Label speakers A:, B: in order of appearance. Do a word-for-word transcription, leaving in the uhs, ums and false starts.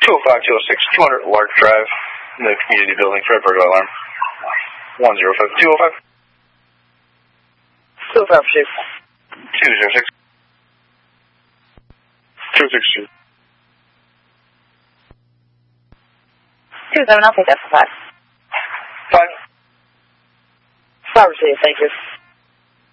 A: two oh five, two oh six, two hundred Lark Drive in the community building. Fred burglar alarm. one oh five, two oh five.
B: two oh five, six.
A: two oh six. two six two.
B: two seven, I'll take that for five.
A: Five.
B: Five received, thank you.